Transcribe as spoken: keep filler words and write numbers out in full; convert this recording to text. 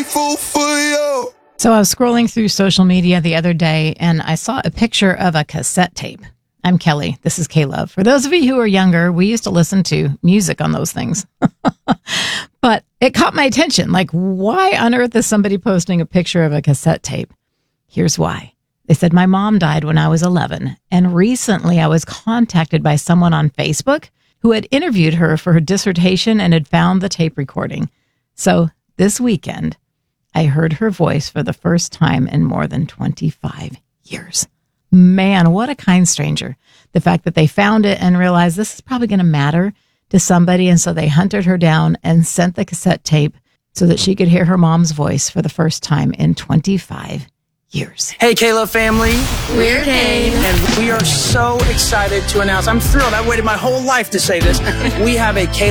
grateful for you. So I was scrolling through social media the other day and I saw a picture of a cassette tape. I'm Kelly. This is K-Love. For those of you who are younger, we used to listen to music on those things. But it caught my attention. Like, why on earth is somebody posting a picture of a cassette tape? Here's why. They said, my mom died when I was eleven. And recently I was contacted by someone on Facebook who had interviewed her for her dissertation and had found the tape recording. So this weekend, I heard her voice for the first time in more than twenty-five years. Man, what a kind stranger. The fact that they found it and realized this is probably going to matter to somebody. And so they hunted her down and sent the cassette tape so that she could hear her mom's voice for the first time in twenty-five years. Hey, K-Love family. We're Kane. And we are so excited to announce, I'm thrilled. I waited my whole life to say this. We have a K-Love